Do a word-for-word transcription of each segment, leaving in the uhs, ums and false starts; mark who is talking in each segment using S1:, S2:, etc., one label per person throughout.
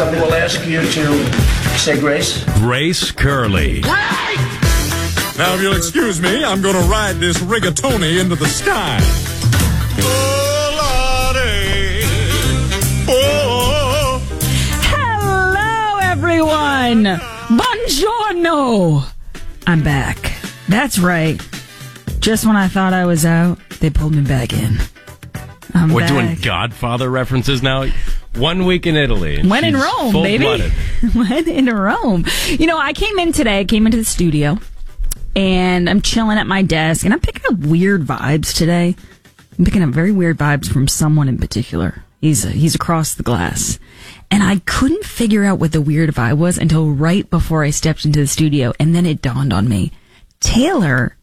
S1: something, we'll ask you to say grace.
S2: Grace Curley.
S3: Now, if you'll excuse me, I'm going to ride this rigatoni into the sky. Oh, Lordy. Oh.
S4: Hello, everyone. Buongiorno. I'm back. That's right. Just when I thought I was out, they pulled me back in. I'm
S2: We're
S4: back.
S2: doing Godfather references now. One week in Italy.
S4: When in Rome, baby.
S2: Full-blooded.
S4: When in Rome. You know, I came in today, I came into the studio, and I'm chilling at my desk, and I'm picking up weird vibes today. I'm picking up very weird vibes from someone in particular. He's he's across the glass. And I couldn't figure out what the weird vibe was until right before I stepped into the studio, and then it dawned on me. Taylor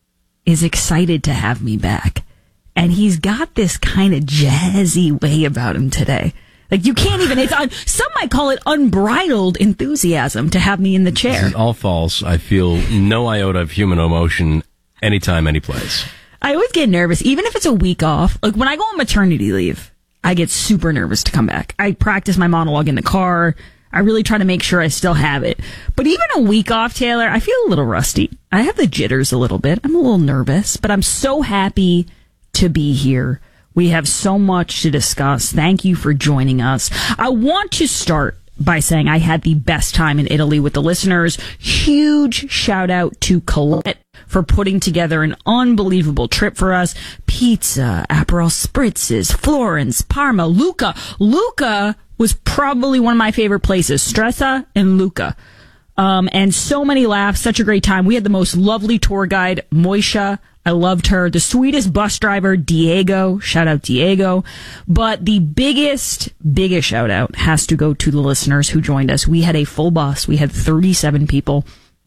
S4: is excited to have me back. And he's got this kind of jazzy way about him today. Like, you can't even, it's un, some might call it unbridled enthusiasm to have me in the chair.
S2: This is all false. I feel no iota of human emotion anytime, any place.
S4: I always get nervous, even if it's a week off. Like, when I go on maternity leave, I get super nervous to come back. I practice my monologue in the car. I really try to make sure I still have it. But even a week off, Taylor, I feel a little rusty. I have the jitters a little bit. I'm a little nervous, but I'm so happy to be here. We have so much to discuss. Thank you for joining us. I want to start by saying I had the best time in Italy with the listeners. Huge shout out to Colette for putting together an unbelievable trip for us. Pizza, Aperol Spritzes, Florence, Parma, Lucca. Lucca was probably one of my favorite places. Stresa and Lucca. Um, and so many laughs, such a great time. We had the most lovely tour guide, Moisha. I loved her. The sweetest bus driver, Diego. Shout out Diego. But the biggest, biggest shout out has to go to the listeners who joined us. We had a full bus. We had thirty-seven people.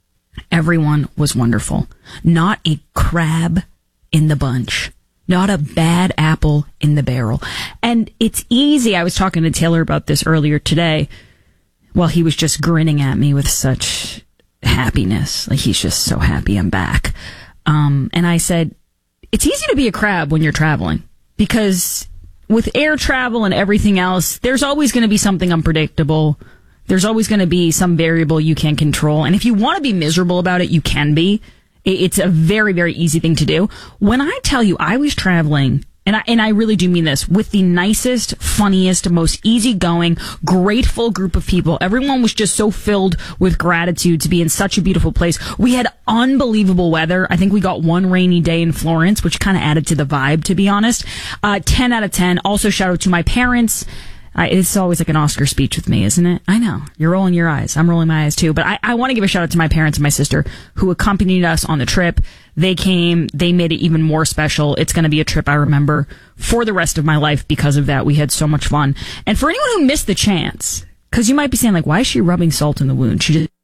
S4: Everyone was wonderful. Not a crab in the bunch. Not a bad apple in the barrel. And it's easy. I was talking to Taylor about this earlier today. Well, he was just grinning at me with such happiness. Like, he's just so happy I'm back. Um, and I said, it's easy to be a crab when you're traveling, because with air travel and everything else, there's always going to be something unpredictable. There's always going to be some variable you can't control. And if you want to be miserable about it, you can be. It's a very, very easy thing to do. When I tell you I was traveling, and I, and I really do mean this, with the nicest, funniest, most easygoing, grateful group of people. Everyone was just so filled with gratitude to be in such a beautiful place. We had unbelievable weather. I think we got one rainy day in Florence, which kind of added to the vibe, to be honest. Uh, ten out of ten. Also, shout out to my parents. Uh, it's always like an Oscar speech with me, isn't it? I know. You're rolling your eyes. I'm rolling my eyes too. But I, I want to give a shout out to my parents and my sister who accompanied us on the trip. They came. They made it even more special. It's going to be a trip I remember for the rest of my life because of that. We had so much fun. And for anyone who missed the chance, because you might be saying, like, why is she rubbing salt in the wound? She just,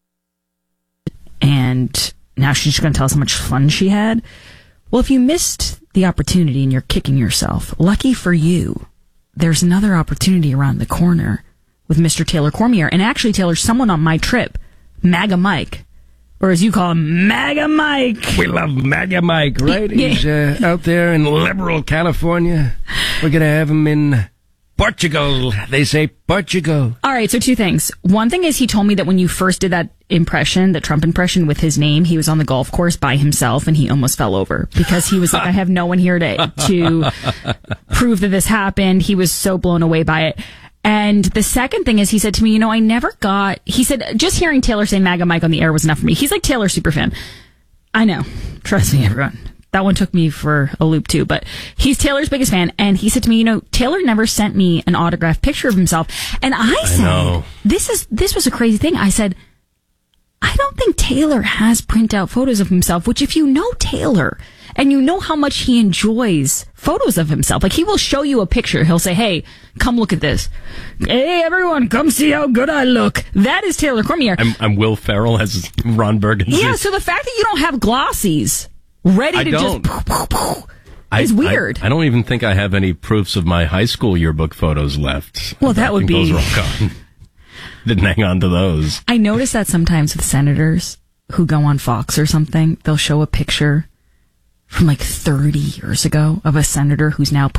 S4: and now she's just going to tell us how much fun she had. Well, if you missed the opportunity and you're kicking yourself, lucky for you, there's another opportunity around the corner with Mister Taylor Cormier. And actually, Taylor, someone on my trip, MAGA Mike, or as you call him, MAGA Mike.
S2: We love MAGA Mike, right?
S4: Yeah.
S2: He's uh, out there in liberal California. We're going to have him in Portugal. They say Portugal.
S4: All right, so two things. One thing is he told me that when you first did that impression, the Trump impression with his name, he was on the golf course by himself and he almost fell over because he was like, I have no one here to, to prove that this happened. He was so blown away by it. And the second thing is he said to me, you know, I never got, he said, just hearing Taylor say MAGA Mike on the air was enough for me. He's like Taylor superfan. I know. Trust me, everyone. That one took me for a loop too, but he's Taylor's biggest fan. And he said to me, you know, Taylor never sent me an autographed picture of himself. And I said,
S2: I
S4: this is, this was a crazy thing. I said, I don't think Taylor has printout photos of himself, which if you know Taylor and you know how much he enjoys photos of himself, like he will show you a picture. He'll say, hey, come look at this. Hey, everyone, come see how good I look. That is Taylor Cormier.
S2: I'm, I'm Will Ferrell as Ron Burgundy.
S4: Yeah, so the fact that you don't have glossies ready
S2: I
S4: to
S2: don't.
S4: just poof, poof, poof,
S2: I,
S4: is weird.
S2: I, I don't even think I have any proofs of my high school yearbook photos left.
S4: Well, that
S2: I
S4: would
S2: think
S4: be...
S2: Those are all gone. Didn't hang on to those.
S4: I notice that sometimes with senators who go on Fox or something, they'll show a picture from like thirty years ago of a senator who's now